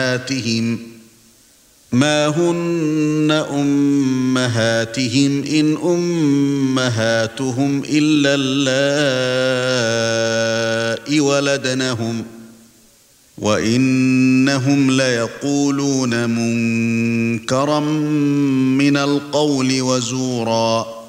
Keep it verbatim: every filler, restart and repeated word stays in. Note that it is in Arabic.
أمهاتهم ما هن أمهاتهم إن أمهاتهم إلا اللائي ولدنهم وإنهم ليقولون منكرا من القول وزورا